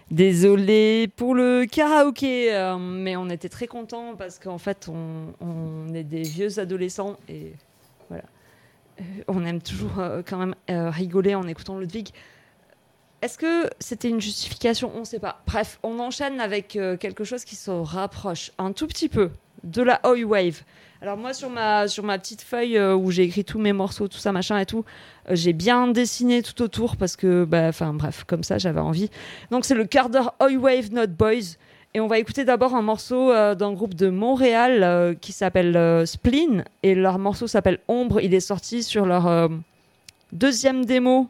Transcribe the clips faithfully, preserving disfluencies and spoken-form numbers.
Désolé pour le karaoké, euh, mais on était très contents parce qu'en fait, on, on est des vieux adolescents et voilà. Euh, on aime toujours euh, quand même euh, rigoler en écoutant Ludwig. Est-ce que c'était une justification ? On ne sait pas. Bref, on enchaîne avec euh, quelque chose qui se rapproche un tout petit peu de la Oi Wave. Alors moi, sur ma, sur ma petite feuille euh, où j'ai écrit tous mes morceaux, tout ça, machin et tout, euh, j'ai bien dessiné tout autour parce que, bah, enfin bref, comme ça, j'avais envie. Donc c'est le quart d'heure Oi Wave Not Boys. Et on va écouter d'abord un morceau euh, d'un groupe de Montréal euh, qui s'appelle euh, Spleen. Et leur morceau s'appelle Ombre. Il est sorti sur leur euh, deuxième démo.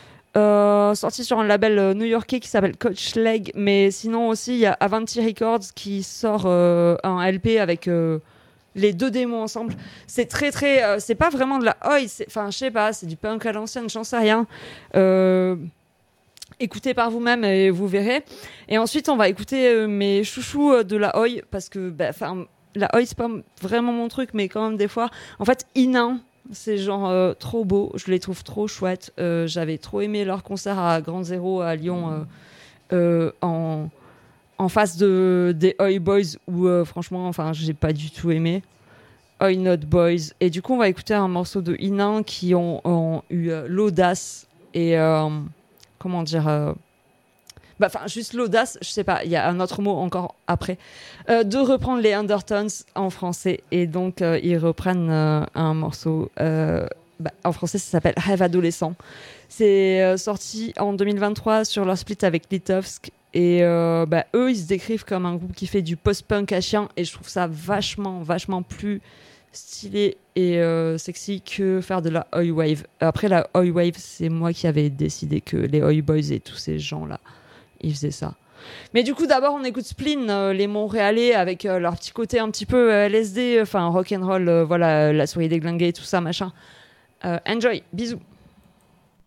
Euh, sorti sur un label euh, new-yorkais qui s'appelle Coach Leg, mais sinon aussi il y a Avanti Records qui sort euh, un L P avec euh, les deux démos ensemble. C'est très très, euh, c'est pas vraiment de la oi, enfin je sais pas, c'est du punk à l'ancienne, j'en sais rien. Euh, écoutez par vous-même et vous verrez. Et ensuite on va écouter euh, mes chouchous euh, de la oi parce que bah, la oi c'est pas vraiment mon truc, mais quand même des fois, en fait Inan. C'est genre euh, trop beau, je les trouve trop chouettes. Euh, j'avais trop aimé leur concert à Grand Zéro à Lyon euh, euh, en, en face de, des Oi Boys où euh, franchement, enfin, j'ai pas du tout aimé. Oi Not Boys. Et du coup, on va écouter un morceau de Inan qui ont, ont eu euh, l'audace et euh, comment dire. Euh, Bah, enfin, juste l'audace, je sais pas, il y a un autre mot encore après, euh, de reprendre les Undertones en français. Et donc, euh, ils reprennent euh, un morceau, euh, bah, en français, ça s'appelle Rêve adolescent. C'est euh, sorti en deux mille vingt-trois sur leur split avec Litovsk. Et euh, bah, eux, ils se décrivent comme un groupe qui fait du post-punk à chien. Et je trouve ça vachement, vachement plus stylé et euh, sexy que faire de la Oi Wave. Après, la Oi Wave, c'est moi qui avais décidé que les Oi Boys et tous ces gens-là, ils faisaient ça. Mais du coup, d'abord, on écoute Spleen, euh, les Montréalais, avec euh, leur petit côté un petit peu euh, L S D, enfin rock'n'roll, euh, voilà, la souris déglinguée, tout ça, machin. Euh, enjoy, bisous.